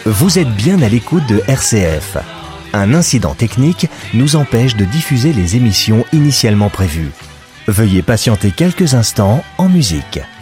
Vous êtes bien à l'écoute de RCF. Un incident technique nous empêche de diffuser les émissions initialement prévues. Veuillez patienter quelques instants en musique.